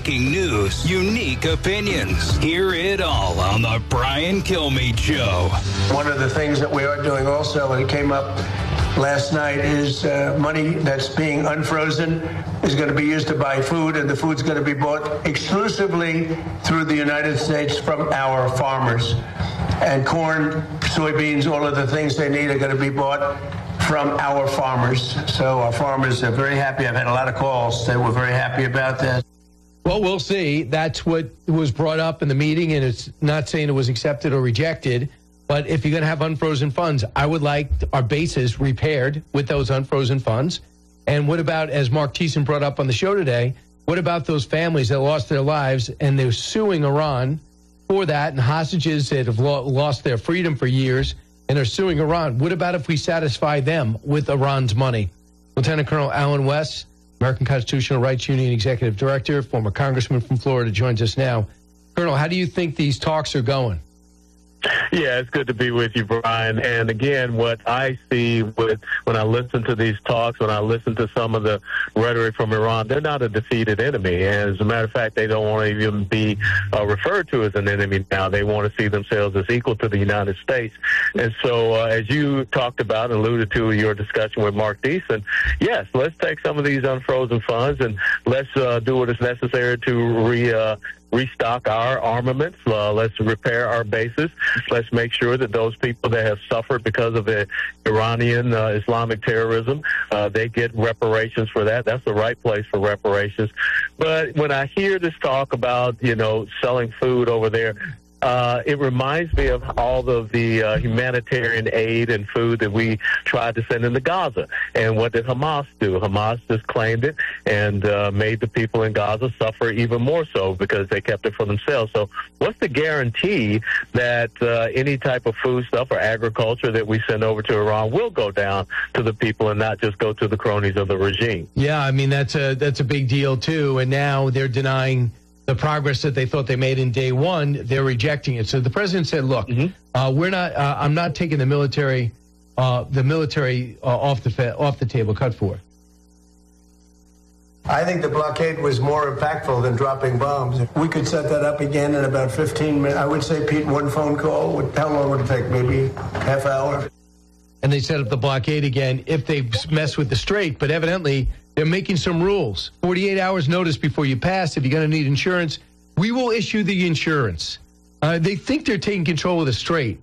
breaking news, unique opinions. Hear it all on the Brian Kilmeade Show. One of the things that we are doing also, and it came up last night, is money that's being unfrozen is going to be used to buy food, and the food's going to be bought exclusively through the United States from our farmers. And corn, soybeans, all of the things they need are going to be bought from our farmers. So our farmers are very happy. I've had a lot of calls. They were very happy about that. Well, we'll see. That's what was brought up in the meeting, and it's not saying it was accepted or rejected. But if you're going to have unfrozen funds, I would like our bases repaired with those unfrozen funds. And what about, as Mark Thiessen brought up on the show today, what about those families that lost their lives and they're suing Iran for that, and hostages that have lost their freedom for years and are suing Iran? What about if we satisfy them with Iran's money? Lieutenant Colonel Alan West, American Constitutional Rights Union Executive Director, former Congressman from Florida, joins us now. Colonel, how do you think these talks are going? Yeah, it's good to be with you, Brian. And again, what I see when I listen to these talks, when I listen to some of the rhetoric from Iran, they're not a defeated enemy. And as a matter of fact, they don't want to even be referred to as an enemy now. They want to see themselves as equal to the United States. And so, as you talked about and alluded to in your discussion with Mark Thiessen, yes, let's take some of these unfrozen funds and let's do what is necessary to restock our armaments. Let's repair our bases. Let's make sure that those people that have suffered because of the Iranian Islamic terrorism, they get reparations for that. That's the right place for reparations. But when I hear this talk about, selling food over there, it reminds me of all of the humanitarian aid and food that we tried to send into Gaza. And what did Hamas do? Hamas just claimed it and made the people in Gaza suffer even more so because they kept it for themselves. So what's the guarantee that any type of food stuff or agriculture that we send over to Iran will go down to the people and not just go to the cronies of the regime? Yeah, I mean, that's a big deal, too. And now they're denying the progress that they thought they made in day one. They're rejecting it. So the president said, look, we're not, I'm not taking the military off the table. Cut for. I think the blockade was more impactful than dropping bombs. If we could set that up again in about 15 minutes, I would say, Pete, one phone call, how long would it take? Maybe half hour? And they set up the blockade again if they mess with the strait. But evidently, they're making some rules. 48 hours notice before you pass. If you're going to need insurance, we will issue the insurance. They think they're taking control of the strait.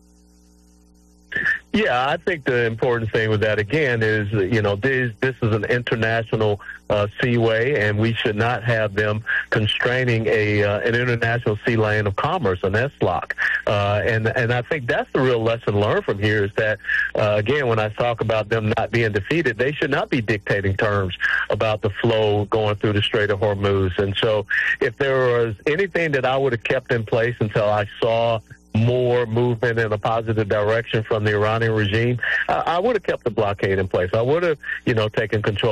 Yeah, I think the important thing with that, again, is, this is an international seaway, and we should not have them constraining an international sea lane of commerce, an SLOC. And I think that's the real lesson learned from here is that, again, when I talk about them not being defeated, they should not be dictating terms about the flow going through the Strait of Hormuz. And so if there was anything that I would have kept in place until I saw more movement in a positive direction from the Iranian regime, I would have kept the blockade in place. I would have, taken control